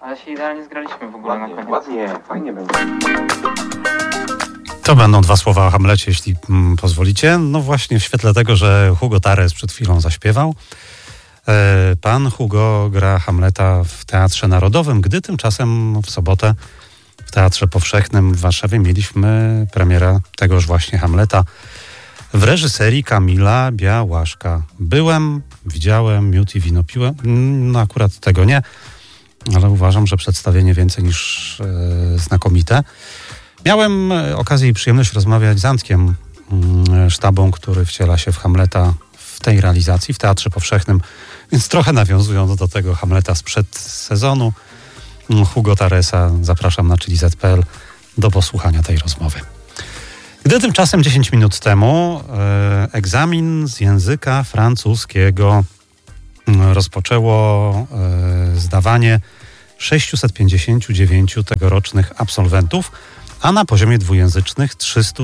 Ale się idealnie zgraliśmy w ogóle na koniec. Ładnie, fajnie było. To będą dwa słowa o Hamlecie, jeśli pozwolicie. No właśnie w świetle tego, że Hugo Tares przed chwilą zaśpiewał. Pan Hugo gra Hamleta w Teatrze Narodowym, gdy tymczasem w sobotę w Teatrze Powszechnym w Warszawie mieliśmy premierę tegoż właśnie Hamleta w reżyserii Kamila Białaszka. Byłem, widziałem, miód i wino piłem. No akurat tego nie, ale uważam, że przedstawienie więcej niż znakomite. Miałem okazję i przyjemność rozmawiać z Antkiem Sztabą, który wciela się w Hamleta w tej realizacji w Teatrze Powszechnym, więc trochę nawiązując do tego Hamleta sprzed sezonu Hugo Taresa, zapraszam na chiliz.pl do posłuchania tej rozmowy. Gdy tymczasem 10 minut temu egzamin z języka francuskiego rozpoczęło zdawanie 659 tegorocznych absolwentów, a na poziomie dwujęzycznych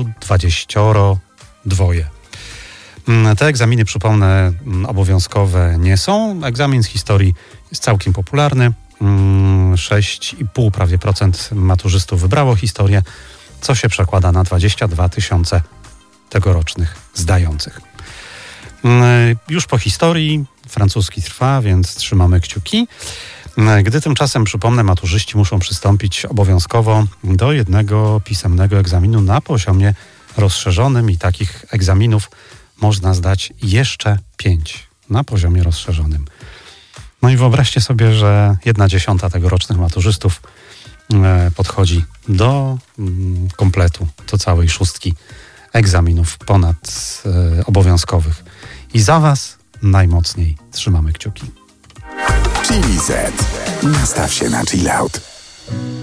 322. Te egzaminy, przypomnę, obowiązkowe nie są. Egzamin z historii jest całkiem popularny. 6,5 prawie procent maturzystów wybrało historię, co się przekłada na 22 000 tegorocznych zdających. Już po historii francuski trwa, więc trzymamy kciuki. Gdy tymczasem, przypomnę, maturzyści muszą przystąpić obowiązkowo do jednego pisemnego egzaminu na poziomie rozszerzonym i takich egzaminów można zdać jeszcze 5 na poziomie rozszerzonym. No i wyobraźcie sobie, że 1/10 tegorocznych maturzystów podchodzi do kompletu, do całej szóstki egzaminów ponad obowiązkowych. I za Was najmocniej trzymamy kciuki. Chiliz. Nastaw się na chill out.